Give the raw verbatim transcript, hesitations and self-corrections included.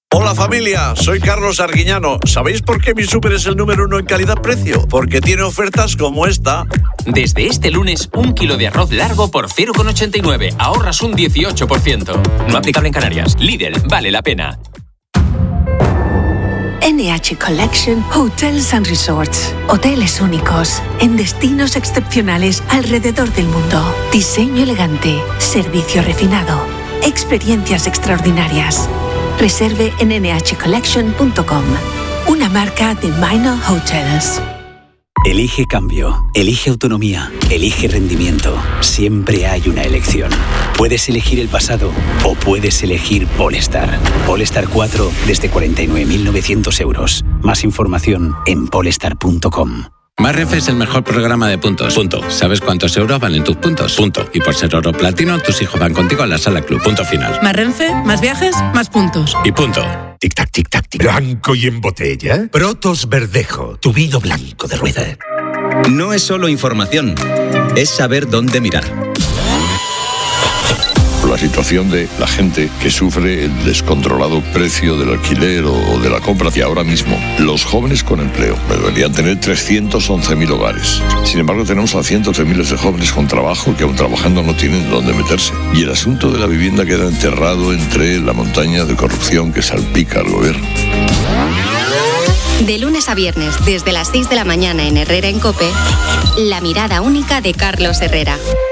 Hola familia, soy Carlos Arguiñano. ¿Sabéis por qué mi súper es el número uno en calidad-precio? Porque tiene ofertas como esta. Desde este lunes, un kilo de arroz largo por cero coma ochenta y nueve. Ahorras un dieciocho por ciento. No aplicable en Canarias. Lidl, vale la pena. N H Collection Hotels and Resorts. Hoteles únicos, en destinos excepcionales alrededor del mundo. Diseño elegante, servicio refinado, experiencias extraordinarias. Reserve en ene hache collection punto com. Una marca de Minor Hotels. Elige cambio, elige autonomía, elige rendimiento. Siempre hay una elección. Puedes elegir el pasado o puedes elegir Polestar. Polestar cuatro desde cuarenta y nueve mil novecientos euros. Más información en polestar punto com. Más Renfe es el mejor programa de puntos. Punto. ¿Sabes cuántos euros valen tus puntos? Punto. Y por ser oro platino, tus hijos van contigo a la sala club. Punto final. Más Renfe, más viajes, más puntos. Y punto. Tic-tac, tic-tac, tic. ¿Blanco y en botella? Protos Verdejo, tu vino blanco de rueda. No es solo información, es saber dónde mirar. La situación de la gente que sufre el descontrolado precio del alquiler o de la compra. Y ahora mismo, los jóvenes con empleo deberían tener trescientos once mil hogares. Sin embargo, tenemos a cientos de miles de jóvenes con trabajo que aún trabajando no tienen dónde meterse. Y el asunto de la vivienda queda enterrado entre la montaña de corrupción que salpica al gobierno. De lunes a viernes, desde las seis de la mañana en Herrera en COPE, la mirada única de Carlos Herrera.